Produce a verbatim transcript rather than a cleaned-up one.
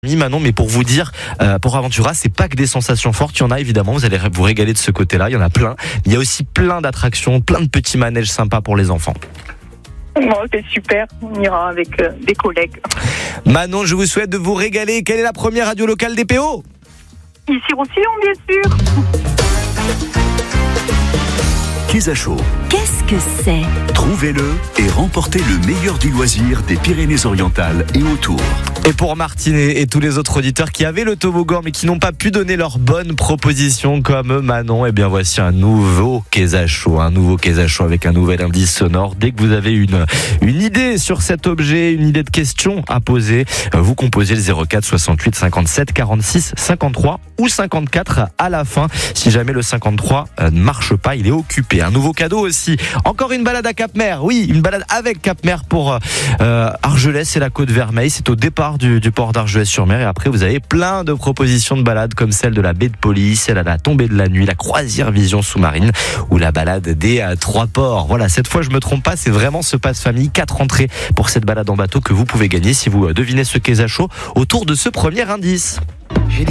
Manon, mais pour vous dire, euh, pour Aventura, c'est pas que des sensations fortes. Il y en a évidemment, vous allez vous régaler de ce côté-là. Il y en a plein. Il y a aussi plein d'attractions, plein de petits manèges sympas pour les enfants. Oh, c'est super, on ira avec euh, des collègues. Manon, je vous souhaite de vous régaler. Quelle est la première radio locale des P O ? Ici Roussillon, bien sûr. Quesacho. Qu'est-ce que c'est ? Trouvez-le et remportez le meilleur du loisir des Pyrénées-Orientales et autour. Et pour Martine et tous les autres auditeurs qui avaient le toboggan mais qui n'ont pas pu donner leurs bonnes propositions comme Manon, eh bien voici un nouveau Quesacho, un nouveau Quesacho avec un nouvel indice sonore. Dès que vous avez une, une idée sur cet objet, une idée de question à poser, vous composez le zéro quatre soixante-huit cinquante-sept quarante-six cinquante-trois ou cinquante-quatre à la fin. Si jamais le cinquante-trois ne marche pas, il est occupé. Un nouveau cadeau aussi. Encore une balade à Cap-Mer. Oui, une balade avec Cap-Mer pour euh, Argelès et la Côte-Vermeille. C'est au départ du, du port d'Argelès-sur-Mer. Et après, vous avez plein de propositions de balades comme celle de la baie de Police, celle à la tombée de la nuit, la croisière vision sous-marine ou la balade des euh, trois ports. Voilà, cette fois, je me trompe pas. C'est vraiment ce passe-famille. Quatre entrées pour cette balade en bateau que vous pouvez gagner si vous devinez ce Quesacho autour de ce premier indice.